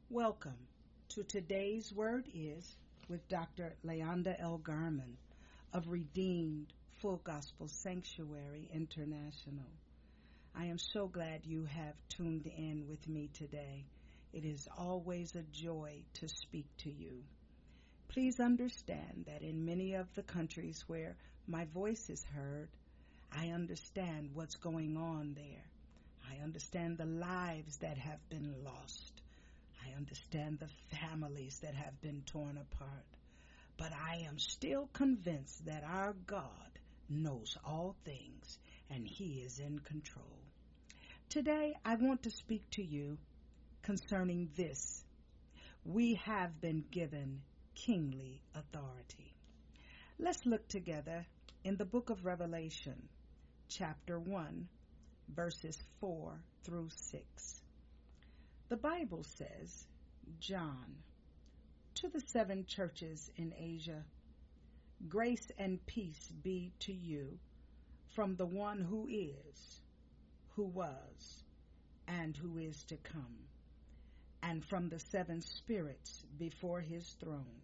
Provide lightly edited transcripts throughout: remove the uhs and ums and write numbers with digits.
Welcome to today's Word is with Dr. Leonda L. Garman of Redeemed Full Gospel Sanctuary International. I am so glad you have tuned in with me today. It is always a joy to speak to you. Please understand that in many of the countries where my voice is heard, I understand what's going on there. I understand the lives that have been lost. I understand the families that have been torn apart. But I am still convinced that our God knows all things and He is in control. Today, I want to speak to you concerning this. We have been given kingly authority. Let's look together in the book of Revelation, chapter 1, verses 4 through 6. The Bible says, John, to the 7 churches in Asia, grace and peace be to you from the one who is, who was, and who is to come, and from the 7 spirits before his throne,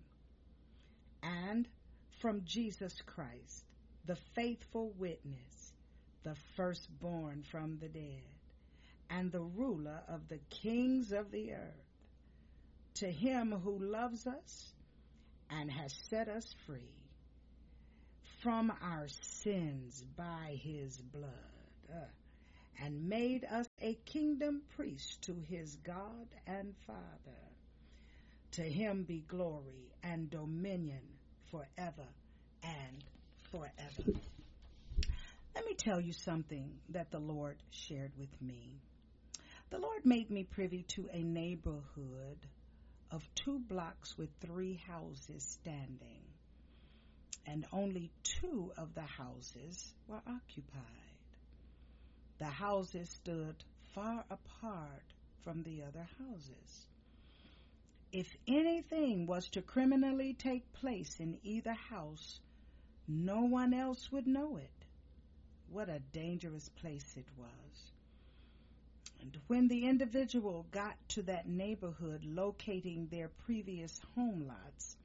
and from Jesus Christ, the faithful witness, the firstborn from the dead, and the ruler of the kings of the earth, to him who loves us and has set us free from our sins by his blood, and made us a kingdom priest to his God and Father. To him be glory and dominion forever and forever. Let me tell you something that the Lord shared with me. The Lord made me privy to a neighborhood of 2 blocks with 3 houses standing, and only 2 of the houses were occupied. The houses stood far apart from the other houses. If anything was to criminally take place in either house, no one else would know it. What a dangerous place it was. And when the individual got to that neighborhood locating their previous home lots,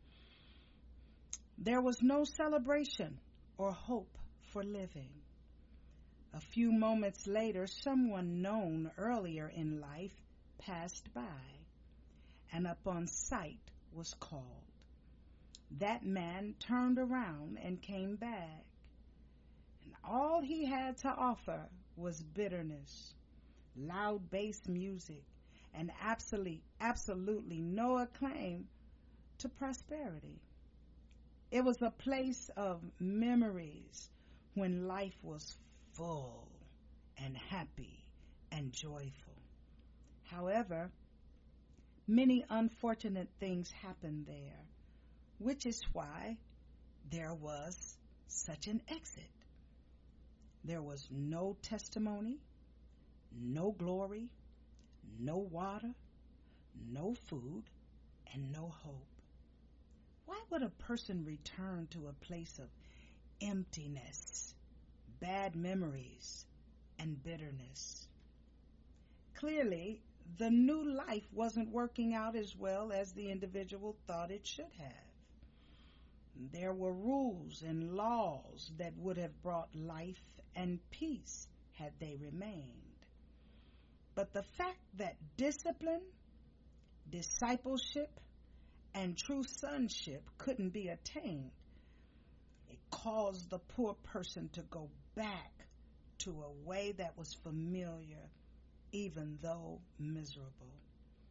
there was no celebration or hope for living. A few moments later, someone known earlier in life passed by, and upon sight was called. That man turned around and came back, and all he had to offer was bitterness, loud bass music, and absolutely no acclaim to prosperity. It was a place of memories when life was full and happy and joyful. However, many unfortunate things happened there, which is why there was such an exit. There was no testimony, no glory, no water, no food, and no hope. Why would a person return to a place of emptiness, bad memories, and bitterness? Clearly, the new life wasn't working out as well as the individual thought it should have. There were rules and laws that would have brought life and peace had they remained. But the fact that discipline, discipleship, and true sonship couldn't be attained, it caused the poor person to go back to a way that was familiar, even though miserable.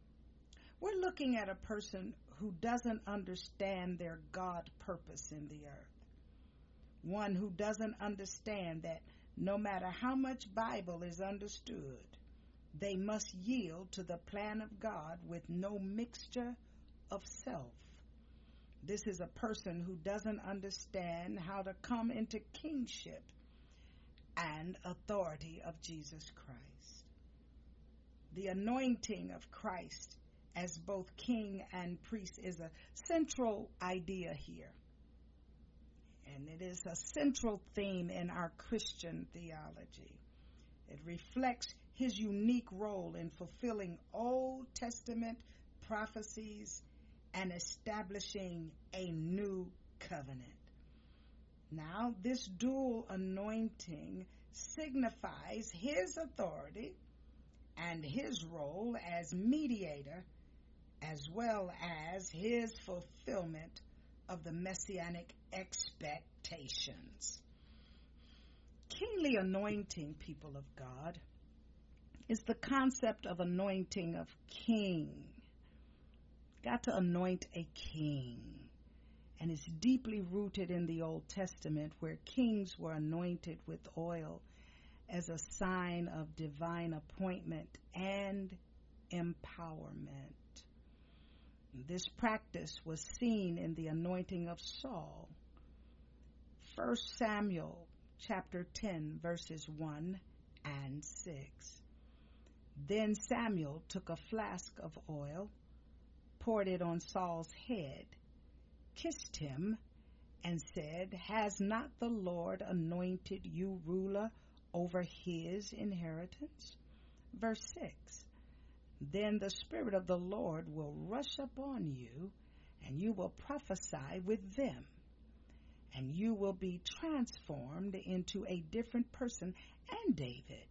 We're looking at a person who doesn't understand their God purpose in the earth. One who doesn't understand that no matter how much Bible is understood, they must yield to the plan of God with no mixture of self. This is a person who doesn't understand how to come into kingship and authority of Jesus Christ. The anointing of Christ as both king and priest is a central idea here. And it is a central theme in our Christian theology. It reflects his unique role in fulfilling Old Testament prophecies, and establishing a new covenant. Now, this dual anointing signifies his authority and his role as mediator, as well as his fulfillment of the messianic expectations. Kingly anointing, people of God, is the concept of anointing of king. Got to anoint a king. And it's deeply rooted in the Old Testament, where kings were anointed with oil as a sign of divine appointment and empowerment. This practice was seen in the anointing of Saul. 1 Samuel chapter 10, verses 1 and 6. Then Samuel took a flask of oil, poured it on Saul's head, kissed him, and said, "Has not the Lord anointed you ruler over his inheritance?" Verse 6. Then the Spirit of the Lord will rush upon you, and you will prophesy with them, and you will be transformed into a different person. And David,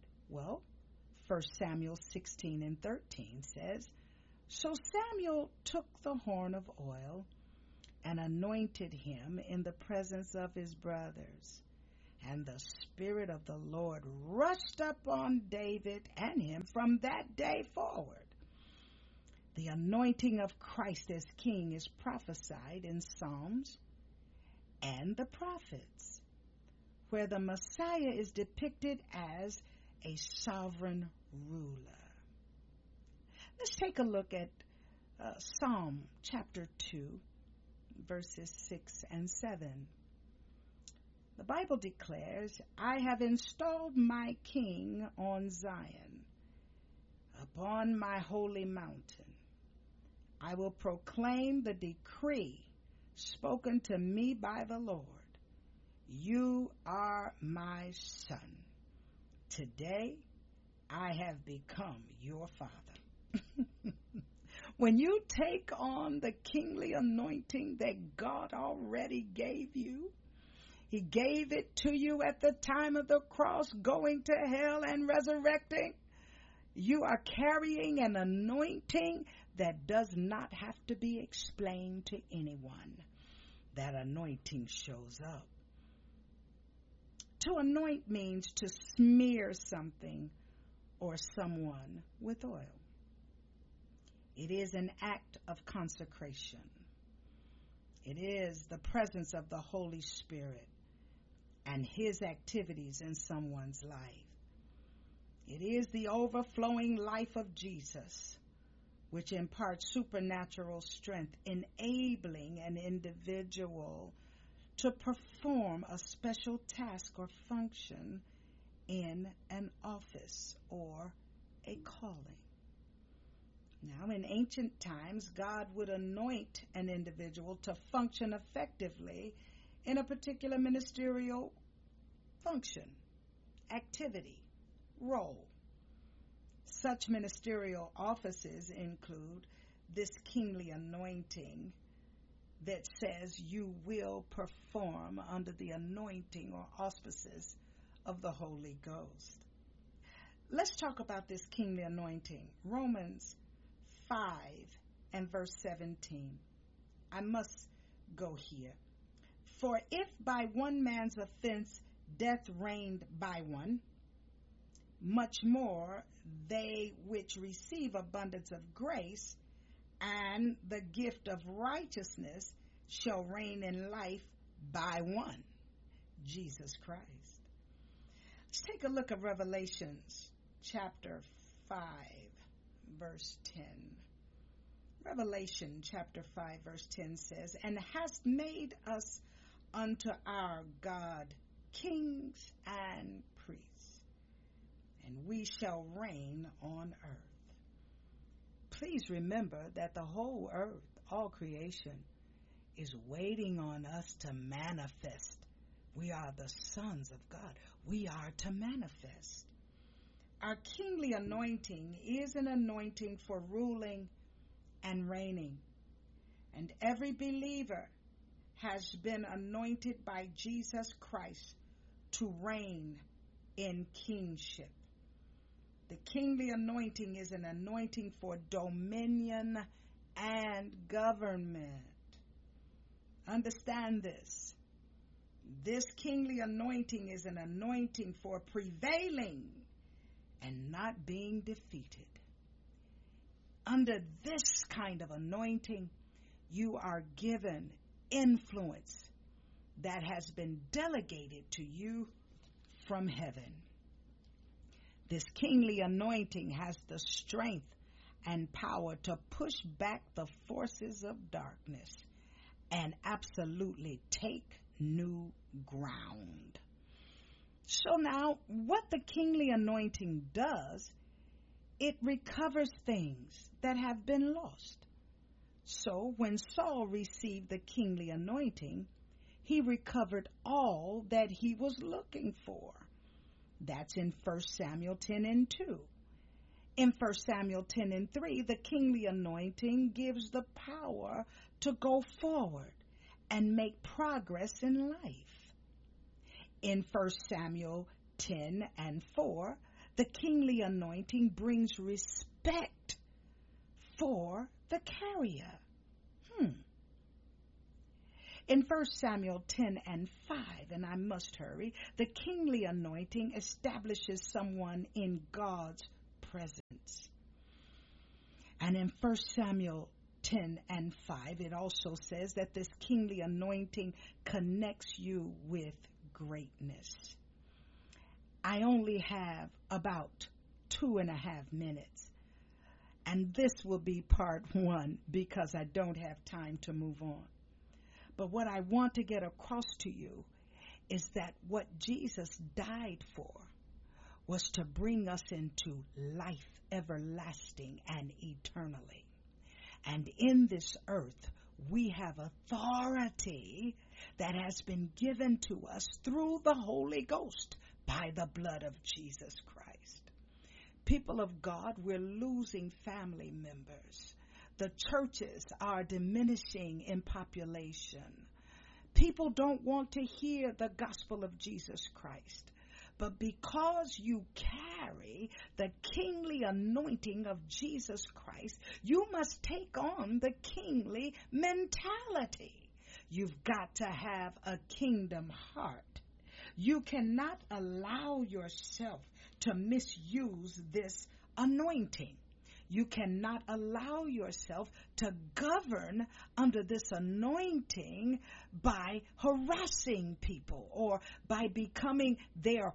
1 Samuel 16 and 13 says, "So Samuel took the horn of oil and anointed him in the presence of his brothers. And the Spirit of the Lord rushed upon David and him from that day forward." The anointing of Christ as king is prophesied in Psalms and the prophets, where the Messiah is depicted as a sovereign ruler. Let's take a look at Psalm chapter 2, verses 6 and 7. The Bible declares, "I have installed my king on Zion, upon my holy mountain. I will proclaim the decree spoken to me by the Lord. You are my son. Today I have become your father." When you take on the kingly anointing that God already gave you, He gave it to you at the time of the cross, going to hell and resurrecting. You are carrying an anointing that does not have to be explained to anyone. That anointing shows up. To anoint means to smear something or someone with oil. It is an act of consecration. It is the presence of the Holy Spirit and His activities in someone's life. It is the overflowing life of Jesus, which imparts supernatural strength, enabling an individual to perform a special task or function in an office or a calling. Now, in ancient times, God would anoint an individual to function effectively in a particular ministerial function, activity, role. Such ministerial offices include this kingly anointing that says you will perform under the anointing or auspices of the Holy Ghost. Let's talk about this kingly anointing. Romans 5 and verse 17. I must go here. "For if by one man's offense death reigned by one, much more they which receive abundance of grace and the gift of righteousness shall reign in life by one, Jesus Christ." Let's take a look at Revelations chapter 5, verse 10. Revelation chapter 5, verse 10 says, "And hast made us unto our God kings and priests, and we shall reign on earth." Please remember that the whole earth, all creation, is waiting on us to manifest. We are the sons of God. We are to manifest. Our kingly anointing is an anointing for ruling and reigning. And every believer has been anointed by Jesus Christ to reign in kingship. The kingly anointing is an anointing for dominion and government. Understand this. This kingly anointing is an anointing for prevailing and not being defeated. Under this kind of anointing, you are given influence that has been delegated to you from heaven. This kingly anointing has the strength and power to push back the forces of darkness and absolutely take new ground. So now, what the kingly anointing does, it recovers things that have been lost. So when Saul received the kingly anointing, he recovered all that he was looking for. That's in 1 Samuel 10 and 2. In 1 Samuel 10 and 3, the kingly anointing gives the power to go forward and make progress in life. In 1 Samuel 10 and 4, the kingly anointing brings respect for the carrier. In 1 Samuel 10 and 5, and I must hurry, the kingly anointing establishes someone in God's presence. And in 1 Samuel 10 and 5, it also says that this kingly anointing connects you with greatness. I only have about 2.5 minutes, and this will be part 1 because I don't have time to move on. But what I want to get across to you is that what Jesus died for was to bring us into life everlasting and eternally. And in this earth, we have authority that has been given to us through the Holy Ghost by the blood of Jesus Christ. People of God, we're losing family members. The churches are diminishing in population. People don't want to hear the gospel of Jesus Christ. But because you carry the kingly anointing of Jesus Christ, you must take on the kingly mentality. You've got to have a kingdom heart. You cannot allow yourself to misuse this anointing. You cannot allow yourself to govern under this anointing by harassing people or by becoming their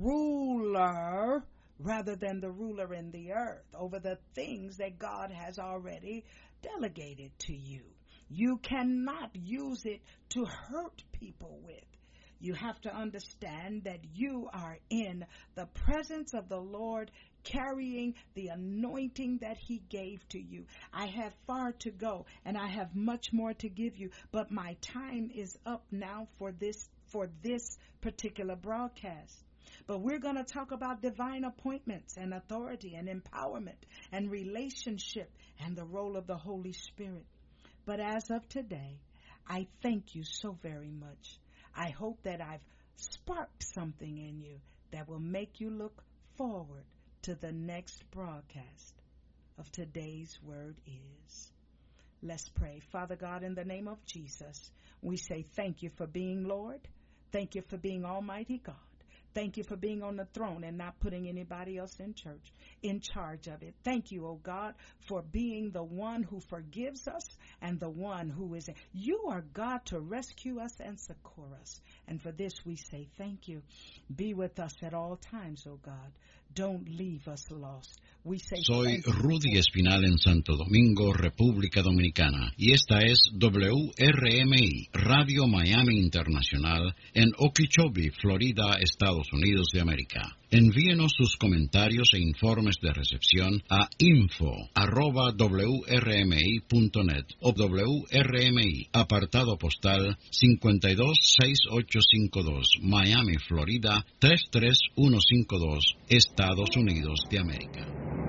ruler rather than the ruler in the earth over the things that God has already delegated to you. You cannot use it to hurt people with. You have to understand that you are in the presence of the Lord, carrying the anointing that he gave to you. I have far to go, and I have much more to give you, but my time is up now for this particular broadcast. But we're going to talk about divine appointments and authority and empowerment and relationship and the role of the Holy Spirit. But as of today, I thank you so very much. I hope that I've sparked something in you that will make you look forward to the next broadcast of Today's Word Is. Let's pray. Father God, in the name of Jesus, we say thank you for being Lord. Thank you for being Almighty God. Thank you for being on the throne and not putting anybody else in charge of it. Thank you, oh God, for being the one who forgives us and the one who is. You are God to rescue us and succor us. And for this we say thank you. Be with us at all times, oh God. Don't leave us lost. We say Soy Rudy Espinal en Santo Domingo, República Dominicana, y esta es WRMI, Radio Miami Internacional, en Okeechobee, Florida, Estados Unidos de América. Envíenos sus comentarios e informes de recepción a info@wrmi.net o WRMI, apartado postal 526852, Miami, Florida 33152, Estados Unidos de América.